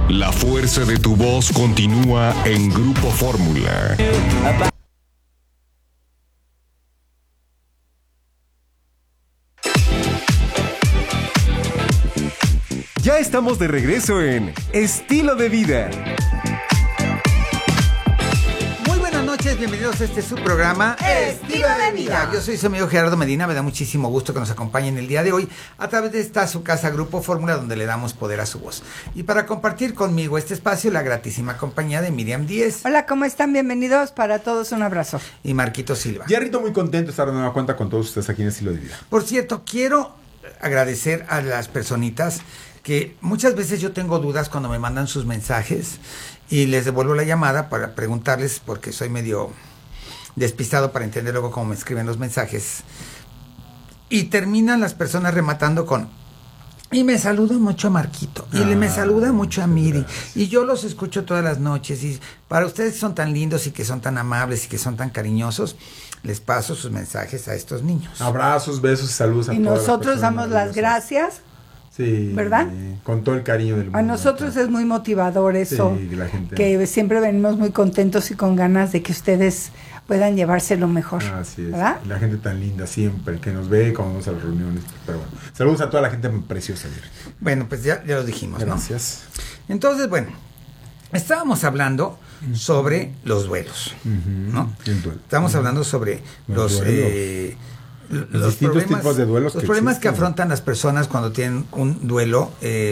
La fuerza de tu voz continúa en Grupo Fórmula. Ya estamos de regreso en Estilo de Vida. Muy buenas noches, bienvenidos a este su programa Estilo de Vida. Yo soy su amigo Gerardo Medina, me da muchísimo gusto que nos acompañen el día de hoy a través de esta su casa Grupo Fórmula, donde le damos poder a su voz. Y para compartir conmigo este espacio, la gratísima compañía de Miriam Díez. Hola, ¿cómo están? Bienvenidos, para todos un abrazo. Y Marquito Silva. Yarrito, muy contento de estar de nueva cuenta con todos ustedes aquí en Estilo de Vida. Por cierto, quiero agradecer a las personitas que muchas veces yo tengo dudas cuando me mandan sus mensajes y les devuelvo la llamada para preguntarles, porque soy medio despistado para entender luego cómo me escriben los mensajes. Y terminan las personas rematando con: y me saluda mucho a Marquito, y me saluda mucho a Miri, y yo los escucho todas las noches, y para ustedes que son tan lindos y que son tan amables y que son tan cariñosos, les paso sus mensajes a estos niños. Abrazos, besos y saludos a todos. Y nosotros damos las gracias. Sí, ¿verdad? Con todo el cariño del mundo. A nosotros es muy motivador eso, sí, la gente... que siempre venimos muy contentos y con ganas de que ustedes puedan llevárselo mejor. Así es, ¿verdad? la gente tan linda siempre, que nos ve cuando vamos a las reuniones. Pero bueno, saludos a toda la gente preciosa. Bueno, pues ya lo dijimos, gracias. ¿No? Entonces, bueno, estábamos hablando sobre los duelos, ¿no? Estábamos hablando sobre los distintos tipos de duelos, los problemas que afrontan las personas cuando tienen un duelo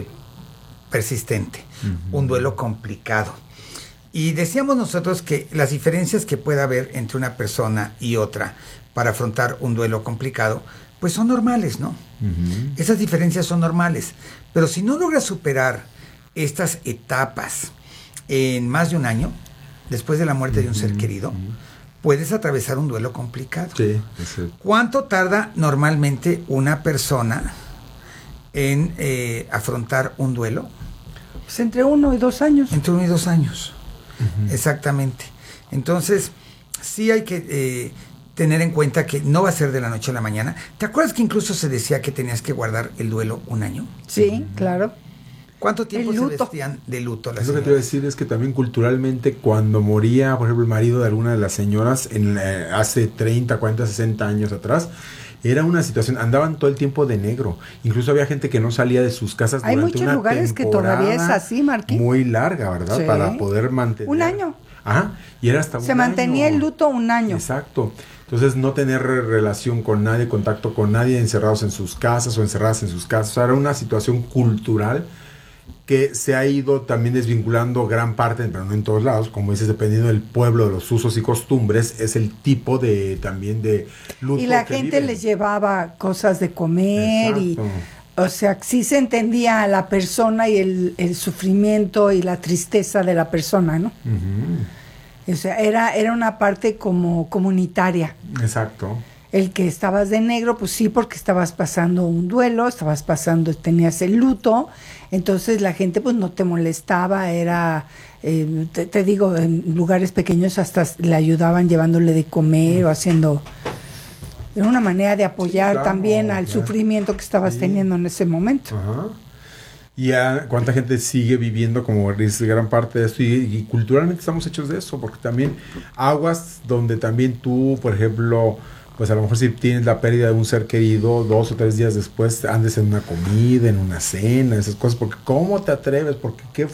persistente, un duelo complicado. Y decíamos nosotros que las diferencias que pueda haber entre una persona y otra para afrontar un duelo complicado, pues son normales, ¿no? Esas diferencias son normales, pero si no logras superar estas etapas en más de un año, después de la muerte de un ser querido, puedes atravesar un duelo complicado. Sí, ¿Cuánto tarda normalmente una persona en afrontar un duelo? Pues entre 1 y 2 años. Entre 1 y 2 años, exactamente. Entonces, sí hay que tener en cuenta que no va a ser de la noche a la mañana. ¿Te acuerdas que incluso se decía que tenías que guardar el duelo 1 año? Sí, claro. ¿Cuánto tiempo se vestían de luto las señoras? Lo que te iba a decir es que también culturalmente, cuando moría, por ejemplo, el marido de alguna de las señoras hace 30, 40, 60 años atrás, era una situación, andaban todo el tiempo de negro. Incluso había gente que no salía de sus casas durante una temporada. Hay muchos lugares que todavía es así, Marquín. Muy larga, ¿verdad? Sí. Para poder mantener... 1 año. Ajá, y era hasta un año. Se mantenía el luto 1 año. Exacto. Entonces, no tener relación con nadie, contacto con nadie, encerrados en sus casas o encerradas en sus casas. O sea, era una situación cultural que se ha ido también desvinculando gran parte, pero no en todos lados, como dices, dependiendo del pueblo, de los usos y costumbres, es el tipo de también de luto. Y la gente les llevaba cosas de comer. Exacto. Y, o sea, sí se entendía a la persona y el sufrimiento y la tristeza de la persona, ¿no? O sea, era una parte como comunitaria. Exacto. El que estabas de negro, pues sí, porque estabas pasando un duelo, tenías el luto, entonces la gente pues no te molestaba, era, te digo, en lugares pequeños hasta le ayudaban llevándole de comer o haciendo, era una manera de apoyar, sí, claro, también al sufrimiento que estabas teniendo en ese momento. Ajá. Y cuánta gente sigue viviendo como es gran parte de esto y culturalmente estamos hechos de eso, porque también aguas donde también tú, por ejemplo, pues a lo mejor si tienes la pérdida de un ser querido, 2 o 3 días después andes en una comida, en una cena, esas cosas, porque ¿cómo te atreves? Porque